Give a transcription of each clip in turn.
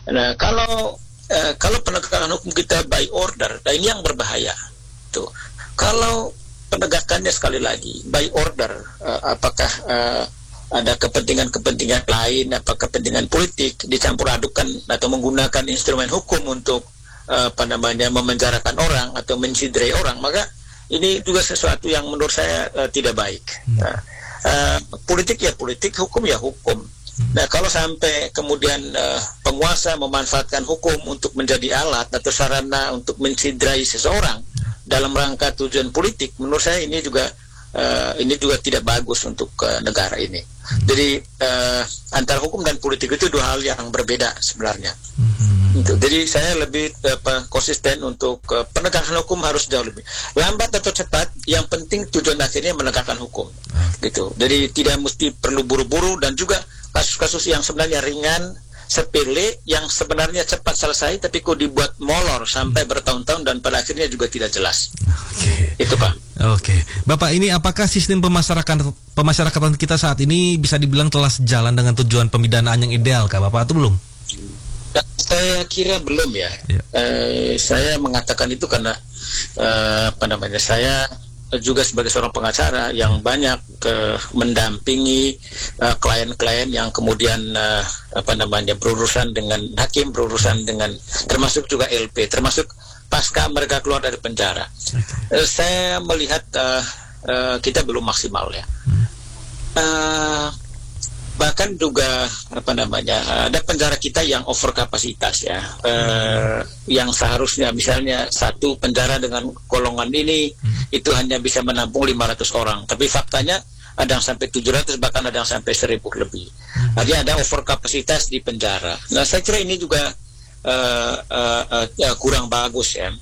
Nah, kalau penegakan hukum kita by order, nah ini yang berbahaya. Tuh. Kalau penegakannya sekali lagi by order, apakah ada kepentingan-kepentingan lain, apa kepentingan politik dicampur adukan atau menggunakan instrumen hukum untuk memenjarakan orang atau mencidrai orang, maka ini juga sesuatu yang menurut saya tidak baik. Nah, politik ya politik, hukum ya hukum. Nah, kalau sampai kemudian penguasa memanfaatkan hukum untuk menjadi alat atau sarana untuk mencidrai seseorang dalam rangka tujuan politik, menurut saya ini juga tidak bagus untuk negara ini. Jadi antara hukum dan politik itu dua hal yang berbeda sebenarnya. Jadi saya lebih konsisten untuk penegakan hukum harus jauh lebih lambat atau cepat. Yang penting tujuan akhirnya menegakkan hukum. Gitu. Jadi tidak mesti perlu buru-buru, dan juga kasus-kasus yang sebenarnya ringan, sepele, yang sebenarnya cepat selesai, tapi kok dibuat molor sampai bertahun-tahun dan pada akhirnya juga tidak jelas. Itu Pak. Bapak, ini apakah sistem pemasyarakatan kita saat ini bisa dibilang telah sejalan dengan tujuan pemidanaan yang ideal, Kak Bapak, atau belum? Saya kira belum ya. Saya mengatakan itu karena saya juga sebagai seorang pengacara yang banyak mendampingi klien-klien yang kemudian berurusan dengan hakim, berurusan dengan termasuk juga LP, termasuk pasca mereka keluar dari penjara. Saya melihat kita belum maksimal ya. Bahkan juga ada penjara kita yang over kapasitas ya, yang seharusnya misalnya satu penjara dengan golongan ini itu hanya bisa menampung 500 orang, tapi faktanya ada yang sampai 700, bahkan ada yang sampai 1000 lebih. Jadi ada over kapasitas di penjara. Nah, saya kira ini juga kurang bagus ya.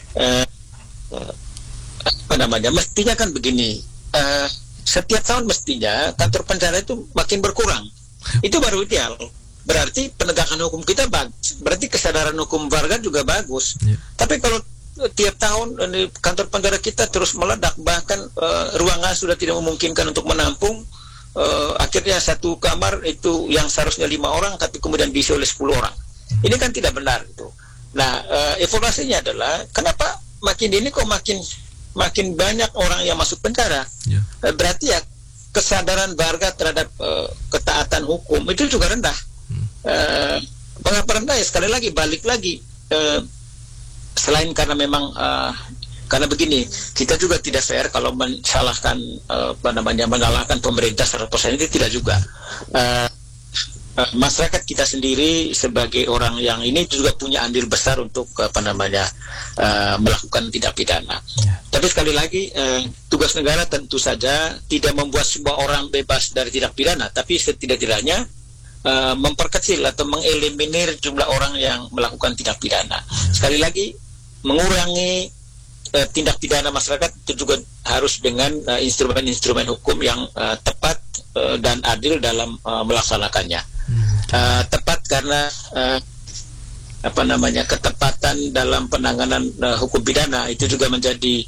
Mestinya kan begini, setiap tahun mestinya kantor penjara itu makin berkurang. Itu baru ideal. Berarti penegakan hukum kita bagus, berarti kesadaran hukum warga juga bagus. Tapi kalau tiap tahun kantor penjara kita terus meledak, bahkan ruangan sudah tidak memungkinkan untuk menampung, akhirnya satu kamar itu yang seharusnya 5 orang tapi kemudian diisi oleh 10 orang. Ini kan tidak benar itu. Nah, evaluasinya adalah kenapa makin ini kok makin banyak orang yang masuk penjara. Berarti ya kesadaran warga terhadap ketaatan hukum itu juga rendah. Mengapa rendah ya? Sekali lagi balik lagi, selain karena memang karena begini, kita juga tidak fair kalau menyalahkan menyalahkan pemerintah 100%, itu tidak juga. Masyarakat kita sendiri sebagai orang yang ini juga punya andil besar untuk melakukan tindak pidana. Tapi sekali lagi, tugas negara tentu saja tidak membuat sebuah orang bebas dari tindak pidana, tapi setidak-tidaknya memperkecil atau mengeliminir jumlah orang yang melakukan tindak pidana. Sekali lagi, mengurangi tindak pidana masyarakat itu juga harus dengan instrumen-instrumen hukum yang tepat dan adil dalam melaksanakannya. Tepat karena ketepatan dalam penanganan hukum pidana itu juga menjadi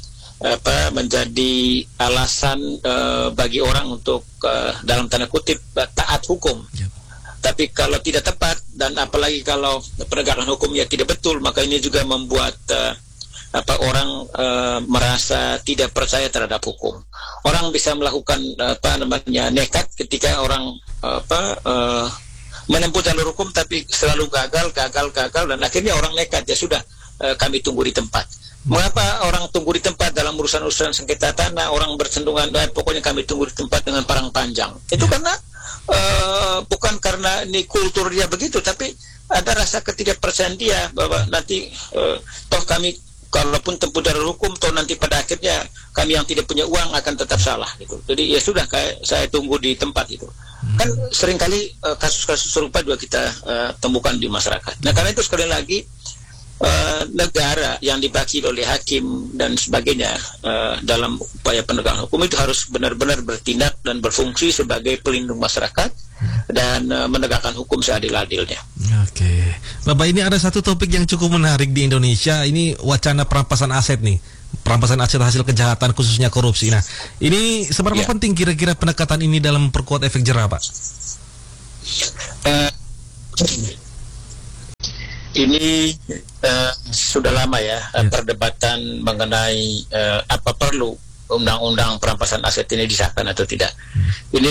alasan bagi orang untuk dalam tanda kutip taat hukum. Tapi kalau tidak tepat, dan apalagi kalau penegakan hukumnya tidak betul, maka ini juga membuat orang merasa tidak percaya terhadap hukum. Orang bisa melakukan nekat ketika orang menempuh jalur hukum tapi selalu gagal, dan akhirnya orang nekat, ya sudah, kami tunggu di tempat. Mengapa orang tunggu di tempat dalam urusan-urusan sengketa tanah? Orang bersendungan, pokoknya kami tunggu di tempat dengan parang panjang. Itu karena bukan karena ini kultur dia begitu, tapi ada rasa ketidakpercayaan dia bahwa nanti toh kami kalaupun tempuh jalur hukum, toh nanti pada akhirnya kami yang tidak punya uang akan tetap salah gitu. Jadi ya sudah, saya tunggu di tempat itu. Kan seringkali kasus-kasus serupa juga kita temukan di masyarakat. Nah, karena itu sekali lagi negara yang dibagi oleh hakim dan sebagainya dalam upaya penegakan hukum itu harus benar-benar bertindak dan berfungsi sebagai pelindung masyarakat dan menegakkan hukum seadil-adilnya. Oke, Bapak, ini ada satu topik yang cukup menarik di Indonesia. Ini wacana perampasan aset nih, perampasan aset hasil kejahatan khususnya korupsi. Nah, ini seberapa penting kira-kira pendekatan ini dalam memperkuat efek jerah, Pak? Ini sudah lama ya, perdebatan mengenai apa perlu undang-undang perampasan aset ini disahkan atau tidak. Ini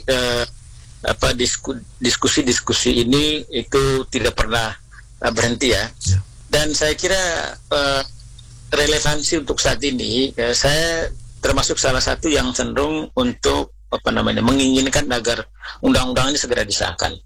diskusi-diskusi ini itu tidak pernah berhenti ya. Dan saya kira relevansi untuk saat ini, saya termasuk salah satu yang cenderung untuk menginginkan agar undang-undang ini segera disahkan.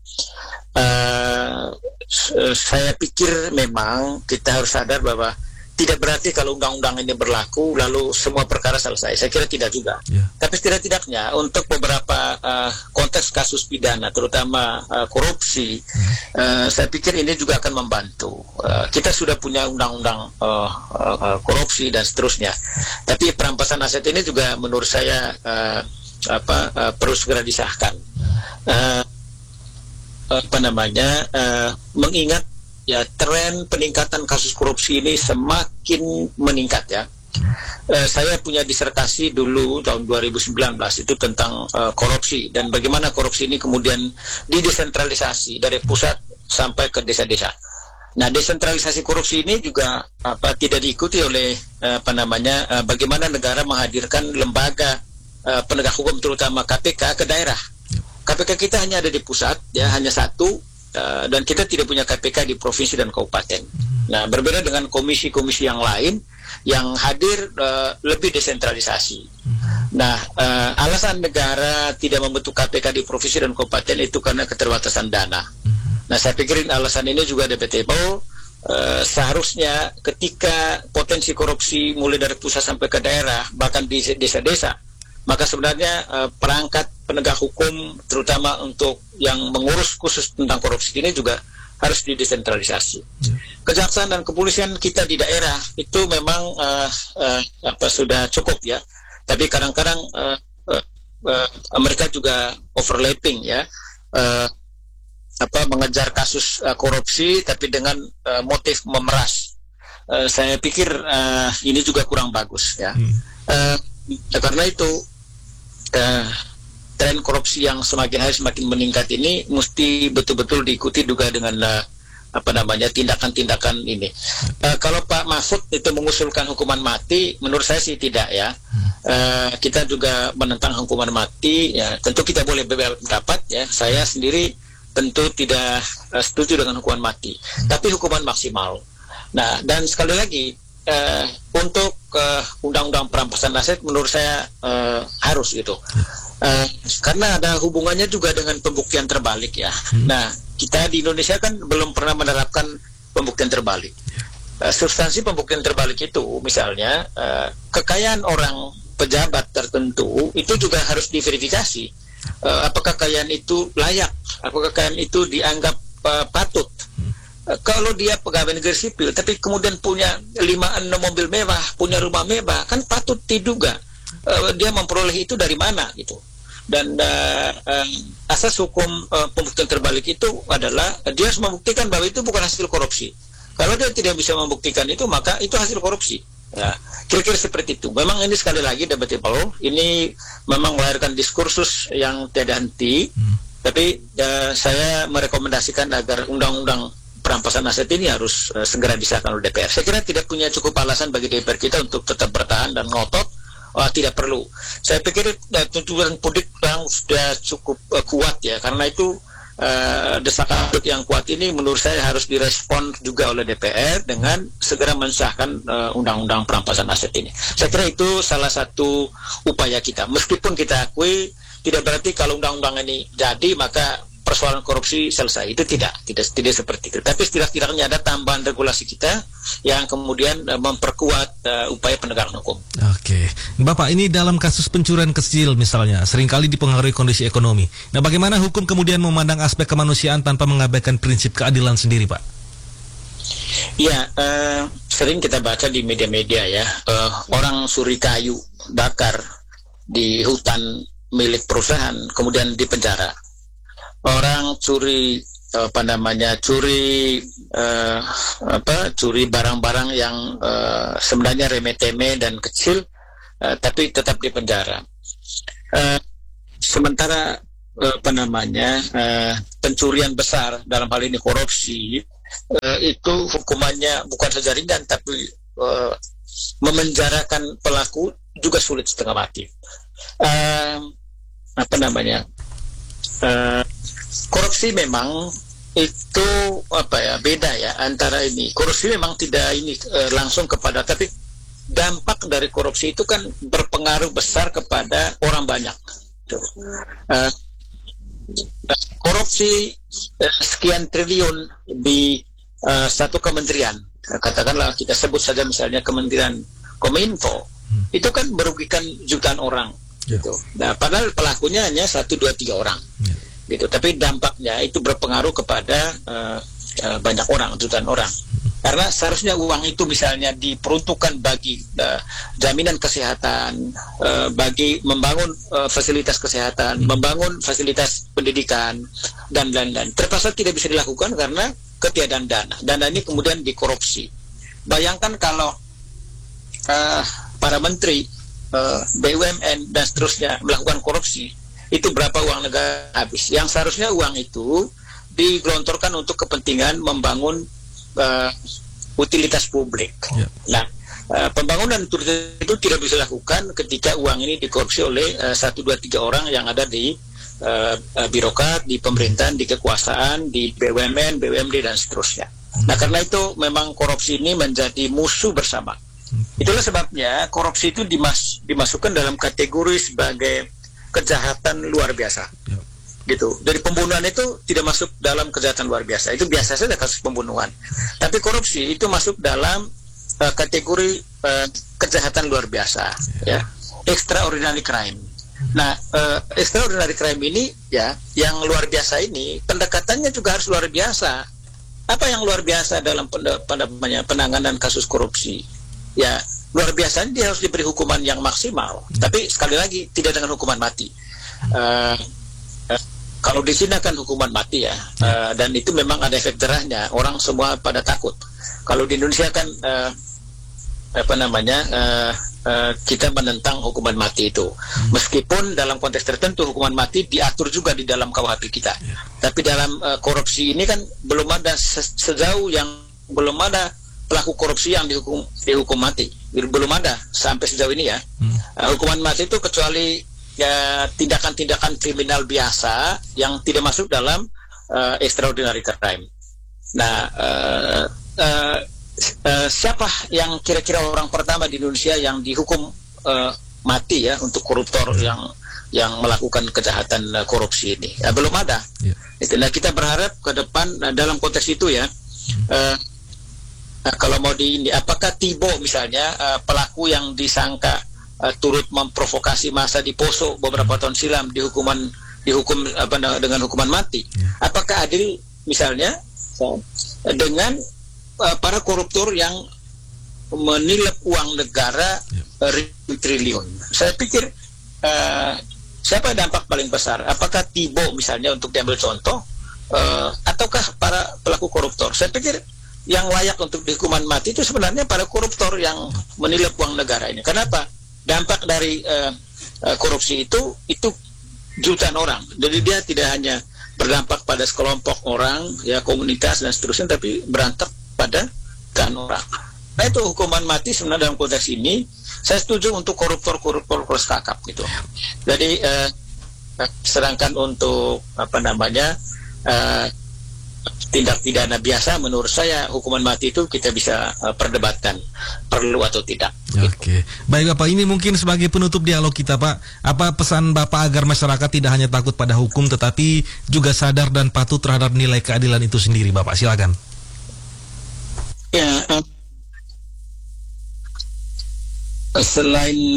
Saya pikir memang kita harus sadar bahwa tidak berarti kalau undang-undang ini berlaku lalu semua perkara selesai. Saya kira tidak juga. Tapi setidak-tidaknya untuk beberapa konteks kasus pidana, terutama korupsi, saya pikir ini juga akan membantu. Kita sudah punya undang-undang korupsi dan seterusnya. Tapi perampasan aset ini juga menurut saya perlu segera disahkan. Mengingat ya tren peningkatan kasus korupsi ini semakin meningkat ya. Saya punya disertasi dulu tahun 2019 itu tentang korupsi dan bagaimana korupsi ini kemudian didesentralisasi dari pusat sampai ke desa-desa. Nah, desentralisasi korupsi ini juga tidak diikuti oleh bagaimana negara menghadirkan lembaga penegak hukum terutama KPK ke daerah. KPK kita hanya ada di pusat, ya hanya satu, dan kita tidak punya KPK di provinsi dan kabupaten. Nah, berbeda dengan komisi-komisi yang lain yang hadir lebih desentralisasi. Nah, alasan negara tidak membentuk KPK di provinsi dan kabupaten itu karena keterbatasan dana. Nah, saya pikirin alasan ini juga debatable. Seharusnya ketika potensi korupsi mulai dari pusat sampai ke daerah, bahkan di desa-desa, maka sebenarnya perangkat penegak hukum terutama untuk yang mengurus khusus tentang korupsi ini juga harus didesentralisasi. Kejaksaan dan kepolisian kita di daerah itu memang sudah cukup ya, tapi kadang-kadang mereka juga overlapping ya, mengejar kasus korupsi tapi dengan motif memeras. Saya pikir ini juga kurang bagus ya. Karena itu tren korupsi yang semakin hari semakin meningkat ini mesti betul-betul diikuti juga dengan tindakan-tindakan ini. Kalau Pak Mahfud itu mengusulkan hukuman mati, menurut saya sih tidak ya. Kita juga menentang hukuman mati. Ya, tentu kita boleh berbeda pendapat ya. Saya sendiri tentu tidak setuju dengan hukuman mati, tapi hukuman maksimal. Nah, dan sekali lagi untuk undang-undang perampasan aset menurut saya harus gitu. Karena ada hubungannya juga dengan pembuktian terbalik ya. Nah, kita di Indonesia kan belum pernah menerapkan pembuktian terbalik. Substansi pembuktian terbalik itu misalnya kekayaan orang pejabat tertentu itu juga harus diverifikasi. Apakah kekayaan itu layak? Apakah kekayaan itu dianggap patut? Kalau dia pegawai negeri sipil tapi kemudian punya 5-6 mobil mewah, punya rumah mewah, kan patut diduga dia memperoleh itu dari mana gitu. Dan asas hukum pembuktian terbalik itu adalah dia harus membuktikan bahwa itu bukan hasil korupsi. Kalau dia tidak bisa membuktikan itu, maka itu hasil korupsi. Ya, kira-kira seperti itu. Memang ini sekali lagi debatable. Ini memang melahirkan diskursus yang tidak henti. Tapi saya merekomendasikan agar undang-undang perampasan aset ini harus segera disahkan oleh DPR. Saya kira tidak punya cukup alasan bagi DPR kita untuk tetap bertahan dan ngotot. Tidak perlu. Saya pikir tuntutan publik sudah cukup kuat ya, karena itu desakan publik yang kuat ini menurut saya harus direspon juga oleh DPR dengan segera mensahkan undang-undang perampasan aset ini. Saya kira itu salah satu upaya kita. Meskipun kita akui tidak berarti kalau undang-undang ini jadi maka persoalan korupsi selesai. Itu tidak seperti itu. Tapi setidaknya ada tambahan regulasi kita yang kemudian memperkuat upaya penegakan hukum. Oke, Bapak, ini dalam kasus pencurian kecil misalnya seringkali dipengaruhi kondisi ekonomi. Nah, bagaimana hukum kemudian memandang aspek kemanusiaan tanpa mengabaikan prinsip keadilan sendiri, Pak? Ya, sering kita baca di media-media ya, orang suri kayu bakar di hutan milik perusahaan kemudian dipenjara. Orang curi barang-barang yang sebenarnya remeh-temeh dan kecil, tapi tetap dipenjara. Sementara pencurian besar dalam hal ini korupsi itu hukumannya bukan saja ringan, tapi memenjarakan pelaku juga sulit setengah mati. Korupsi memang itu beda ya antara ini. Korupsi memang tidak langsung kepada, tapi dampak dari korupsi itu kan berpengaruh besar kepada orang banyak. Korupsi sekian triliun di satu kementerian, katakanlah kita sebut saja misalnya Kementerian Kominfo, itu kan merugikan jutaan orang, gitu. Nah, padahal pelakunya hanya 1, 2, 3 orang, gitu. Tapi dampaknya itu berpengaruh kepada banyak orang, jutaan orang. Karena seharusnya uang itu misalnya diperuntukkan bagi jaminan kesehatan, bagi membangun fasilitas kesehatan, membangun fasilitas pendidikan, dan lain-lain. Terpaksa tidak bisa dilakukan karena ketiadaan dana. Dana ini kemudian dikorupsi. Bayangkan kalau para menteri, BUMN, dan seterusnya melakukan korupsi, itu berapa uang negara habis. Yang seharusnya uang itu digelontorkan untuk kepentingan membangun utilitas publik. Nah, pembangunan itu tidak bisa dilakukan ketika uang ini dikorupsi oleh 1, 2, 3 orang yang ada di birokrat, di pemerintahan, di kekuasaan, di BUMN, BUMD, dan seterusnya. Nah, karena itu memang korupsi ini menjadi musuh bersama. Itulah sebabnya korupsi itu dimasukkan dalam kategori sebagai kejahatan luar biasa. Gitu. Dari pembunuhan itu tidak masuk dalam kejahatan luar biasa. Itu biasa saja kasus pembunuhan. Tapi korupsi itu masuk dalam kategori kejahatan luar biasa, ya. Extraordinary crime. Nah, extraordinary crime ini, ya, yang luar biasa ini pendekatannya juga harus luar biasa. Apa yang luar biasa dalam penanganan kasus korupsi? Ya, luar biasa dia harus diberi hukuman yang maksimal. Tapi sekali lagi tidak dengan hukuman mati. Kalau di Cina kan hukuman mati ya, dan itu memang ada efek jerahnya. Orang semua pada takut. Kalau di Indonesia kan kita menentang hukuman mati itu. Meskipun dalam konteks tertentu hukuman mati diatur juga di dalam KUHP kita. Tapi dalam korupsi ini kan belum ada, sejauh yang belum ada pelaku korupsi yang dihukum mati. Belum ada sampai sejauh ini ya. Hukuman mati itu kecuali tindakan-tindakan kriminal biasa yang tidak masuk dalam extraordinary crime. Nah, siapa yang kira-kira orang pertama di Indonesia yang dihukum mati ya untuk koruptor yang melakukan kejahatan korupsi ini? Belum ada. Nah, kita berharap ke depan dalam konteks itu ya. Kalau mau apakah Tibo misalnya pelaku yang disangka turut memprovokasi massa di Poso beberapa tahun silam dihukum dengan hukuman mati. Apakah adil misalnya dengan para koruptor yang menilap uang negara ribu triliun? Saya pikir siapa dampak paling besar? Apakah Tibo misalnya untuk diambil contoh, ataukah para pelaku koruptor? Saya pikir yang layak untuk dihukuman mati itu sebenarnya para koruptor yang menilap uang negara ini. Kenapa? Dampak dari korupsi itu jutaan orang. Jadi dia tidak hanya berdampak pada sekelompok orang, ya, komunitas dan seterusnya, tapi berdampak pada jutaan orang. Nah, itu hukuman mati sebenarnya dalam konteks ini saya setuju untuk koruptor kelas kakap gitu. Jadi sedangkan untuk tindak pidana biasa, menurut saya hukuman mati itu kita bisa perdebatkan perlu atau tidak. Oke, baik Bapak, ini mungkin sebagai penutup dialog kita, Pak. Apa pesan Bapak agar masyarakat tidak hanya takut pada hukum, tetapi juga sadar dan patuh terhadap nilai keadilan itu sendiri, Bapak? Silakan. Ya, selain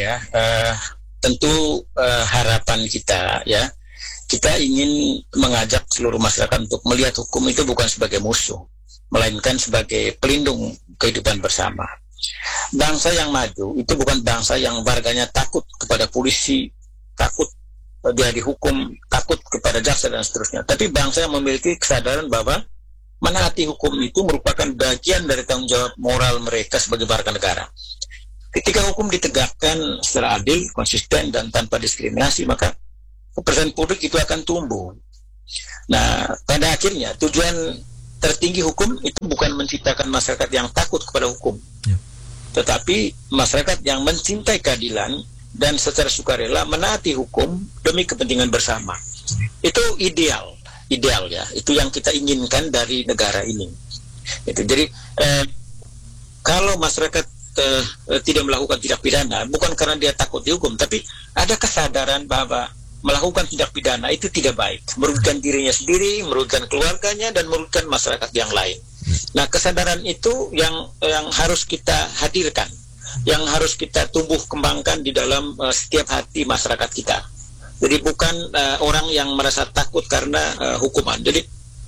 tentu harapan kita ya. Kita ingin mengajak seluruh masyarakat untuk melihat hukum itu bukan sebagai musuh, melainkan sebagai pelindung kehidupan bersama. Bangsa yang maju itu bukan bangsa yang warganya takut kepada polisi, takut dia dihukum, takut kepada jaksa dan seterusnya. Tapi bangsa yang memiliki kesadaran bahwa menaati hukum itu merupakan bagian dari tanggung jawab moral mereka sebagai warga negara. Ketika hukum ditegakkan secara adil, konsisten, dan tanpa diskriminasi, maka kepercayaan publik itu akan tumbuh. Nah, pada akhirnya tujuan tertinggi hukum itu bukan menciptakan masyarakat yang takut kepada hukum, tetapi masyarakat yang mencintai keadilan dan secara sukarela menaati hukum demi kepentingan bersama. Itu ideal ya. Itu yang kita inginkan dari negara ini. Jadi kalau masyarakat tidak melakukan tindak pidana bukan karena dia takut dihukum, tapi ada kesadaran bahwa melakukan tindak pidana itu tidak baik, merugikan dirinya sendiri, merugikan keluarganya, dan merugikan masyarakat yang lain. Nah, kesadaran itu yang harus kita hadirkan, yang harus kita tumbuh kembangkan di dalam setiap hati masyarakat kita. Jadi bukan orang yang merasa takut karena hukuman. Jadi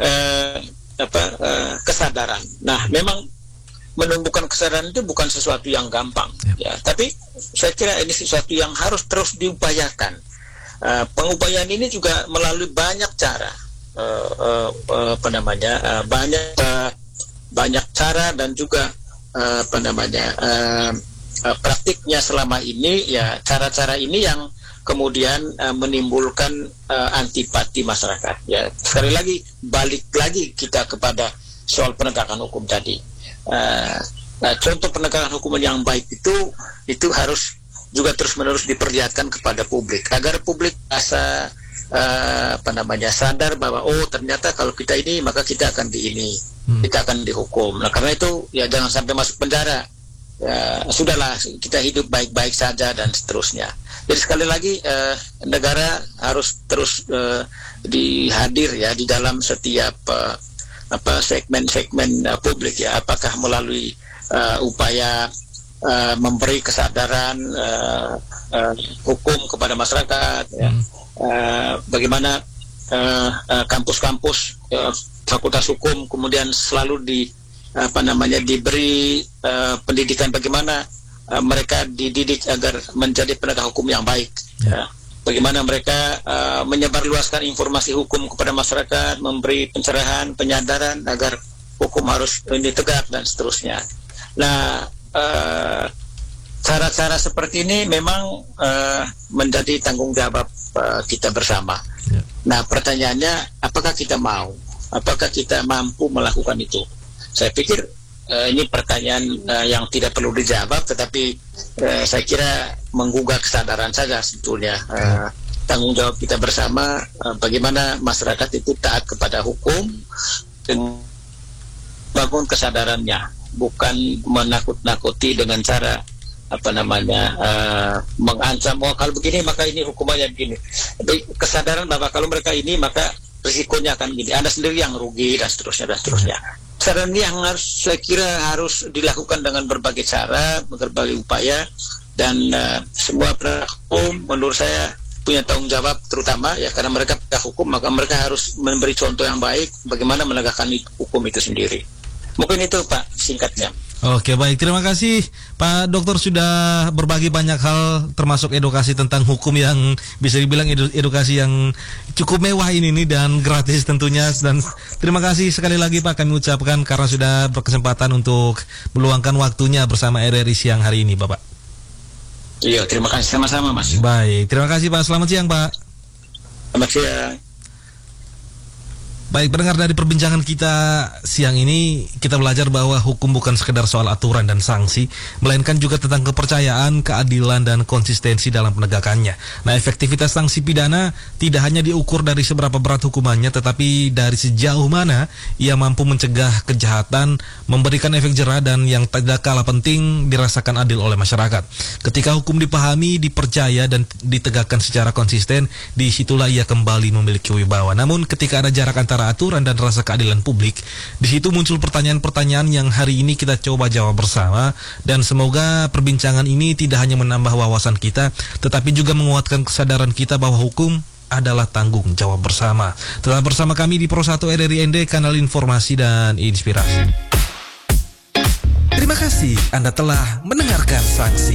kesadaran. Nah, memang menumbuhkan kesadaran itu bukan sesuatu yang gampang, ya. Tapi saya kira ini sesuatu yang harus terus diupayakan. Pengupayaan ini juga melalui banyak cara, banyak cara dan juga praktiknya selama ini, ya. Cara-cara ini yang kemudian menimbulkan antipati masyarakat. Ya, sekali lagi balik lagi kita kepada soal penegakan hukum tadi. Contoh penegakan hukum yang baik itu harus juga terus-menerus diperlihatkan kepada publik agar publik rasa sadar bahwa ternyata kalau kita ini maka kita akan kita akan dihukum. Nah, karena itu ya jangan sampai masuk penjara. Ya, sudahlah, kita hidup baik-baik saja dan seterusnya. Jadi sekali lagi negara harus terus dihadir ya di dalam setiap segmen-segmen publik, ya, apakah melalui upaya memberi kesadaran hukum kepada masyarakat, ya. Bagaimana kampus-kampus fakultas hukum kemudian selalu diberi pendidikan bagaimana mereka dididik agar menjadi penegak hukum yang baik, ya. Bagaimana mereka menyebarluaskan informasi hukum kepada masyarakat, memberi pencerahan, penyadaran agar hukum harus tegak dan seterusnya. Nah, cara-cara seperti ini memang menjadi tanggung jawab kita bersama. Nah, pertanyaannya, apakah kita mau? Apakah kita mampu melakukan itu? Saya pikir ini pertanyaan yang tidak perlu dijawab, tetapi saya kira menggugah kesadaran saja sebetulnya. Tanggung jawab kita bersama, bagaimana masyarakat itu taat kepada hukum dan bangun kesadarannya, bukan menakut-nakuti dengan cara mengancam, kalau begini maka ini hukumannya begini. Tapi kesadaran bahwa kalau mereka ini maka risikonya akan gini, Anda sendiri yang rugi dan seterusnya. Kesadaran ini yang saya kira harus dilakukan dengan berbagai cara, berbagai upaya, dan semua penegak hukum menurut saya punya tanggung jawab, terutama ya karena mereka penegak hukum, maka mereka harus memberi contoh yang baik bagaimana menegakkan hukum itu sendiri. Mungkin itu Pak singkatnya. Oke, baik, terima kasih Pak Dokter sudah berbagi banyak hal termasuk edukasi tentang hukum yang bisa dibilang edukasi yang cukup mewah ini dan gratis tentunya. Dan terima kasih sekali lagi Pak kami ucapkan karena sudah berkesempatan untuk meluangkan waktunya bersama RRI siang hari ini Bapak. Iya, terima kasih, sama-sama Mas. Baik, terima kasih Pak, selamat siang Pak. Selamat siang. Baik, pendengar, dari perbincangan kita siang ini kita belajar bahwa hukum bukan sekedar soal aturan dan sanksi, melainkan juga tentang kepercayaan, keadilan, dan konsistensi dalam penegakannya. Nah, efektivitas sanksi pidana tidak hanya diukur dari seberapa berat hukumannya, tetapi dari sejauh mana ia mampu mencegah kejahatan, memberikan efek jera, dan yang tidak kalah penting dirasakan adil oleh masyarakat. Ketika hukum dipahami, dipercaya, dan ditegakkan secara konsisten, disitulah ia kembali memiliki wibawa. Namun ketika ada jarak antara aturan dan rasa keadilan publik, di situ muncul pertanyaan-pertanyaan yang hari ini kita coba jawab bersama, dan semoga perbincangan ini tidak hanya menambah wawasan kita, tetapi juga menguatkan kesadaran kita bahwa hukum adalah tanggung jawab bersama. Tetap bersama kami di Pro 1 RRI ND, kanal informasi dan inspirasi. Terima kasih Anda telah mendengarkan Sanksi.